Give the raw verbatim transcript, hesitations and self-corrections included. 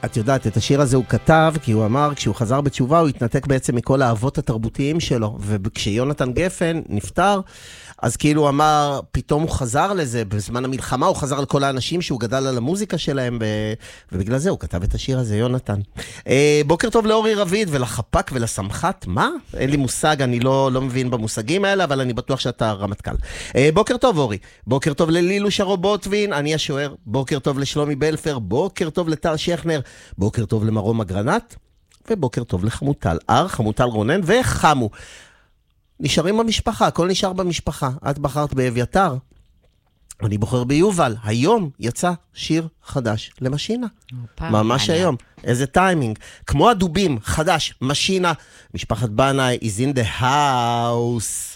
את יודעת, את השיר הזה הוא כתב, כי הוא אמר, כשהוא חזר בתשובה, הוא התנתק בעצם מכל האהבות התרבותיים שלו, וכשיונתן גפן נפטר, אז כאילו הוא אמר, פתאום הוא חזר לזה, בזמן המלחמה הוא חזר לכל האנשים שהוא גדל על המוזיקה שלהם, ובגלל זה הוא כתב את השיר הזה, יונתן. בוקר טוב לאורי רביד ולחפק ולסמחת, מה? אין לי מושג, אני לא, לא מבין במושגים האלה, אבל אני בטוח שאתה רמטכ"ל. בוקר טוב אורי, בוקר טוב ללילו שרובוטווין, אני השוער, בוקר טוב לשלומי בלפר, בוקר טוב לטל שכנר, בוקר טוב למרום אגרנט, ובוקר טוב לחמוטל אר, חמוטל רונן וחמו. נשארים במשפחה, הכל נשאר במשפחה. את בחרת באביתר, אני בוחר ביובל. היום יצא שיר חדש למשינה. ממש היום. איזה טיימינג. כמו הדובים, חדש, משינה. משפחת בנאי is in the house.